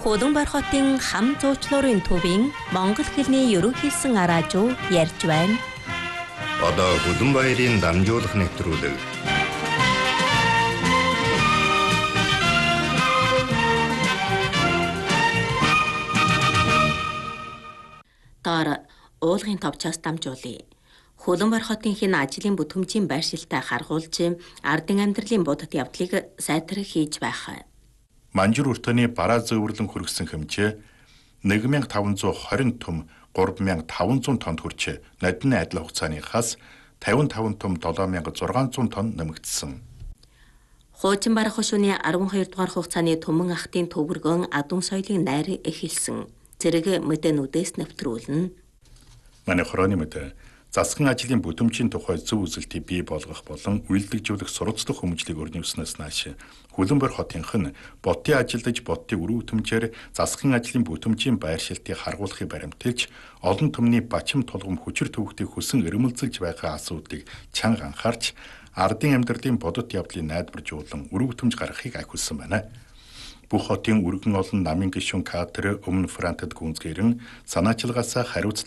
Хөлбөмбөр хотын хам зуучлуурын төвийн монгол хэлний ерөнхийлсэн араажуу ярьж байна. Одоо Хөлбөмбөрийн дамжуулах нэвтрүүлэг. Таар уулгын товчоос дамжуулъя. Хөлбөмбөр хотын хэн ажлын бүтээмжийн байршилтай харгуулж ардын амьдралын будад явдлыг сайтар хийж байх. Манжир өртөөний бараа зөөврлөн хүргэсэн хэмжээ 1520 том 3500 тонн хүрч нодны адил хугацааныхаас 55 том 7600 тонн нэмэгдсэн. Хуучин барах хошууны 12 дугаар хугацааны Түмэн ахтын төвөргөн адун соёлын найр эхэлсэн. Зэрэг мэдэнүүдээс нэвтрүүлнэ. Манай хорооны мэдээ засгийн ажлын бүтээмжийн тухай зөв үзэлтийг бий болгох болон үйлдвэрлэх сурвалжлах хүмүүжлийг өрнөснөөс нааш Хөлбөмбөр хотынх нь ботын ажилдаж ботын өрөө бүтэмжээр засгийн ажлын бүтээмжийн байршилтыг харгуулахыг баримталж олон түмний бачим тулгам хүчир төвөгтийг хүсэн эрмэлзэлж байгаа асуудлыг чанга анхаарч ардын амьдралын бодит явдлыг найдваржуулан өрөө бүтэмж гаргахыг ахиулсан байна. Бүх хотын өргөн олон намын гишүүн кадр өмнө Франтад гүнзгээрэн санаачилгаасаа хариуцлага